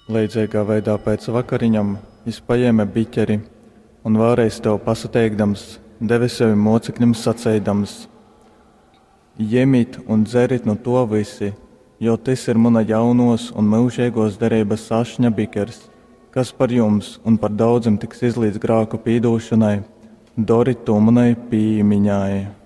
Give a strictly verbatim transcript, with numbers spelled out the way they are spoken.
Leidzīgā veidā pēc vakariņam viņš paņēma biķeri un vēlreiz tev pasateikdams, deva sevi mocekļiem sacēdams: Ņemiet un dzeriet no to visi, jo tas ir mana jaunos un mūžīgos derības ašņa bikers, kas par jums un par daudziem tiks izlīdz grāku pīdūšanai, doriet to manai pīmiņai.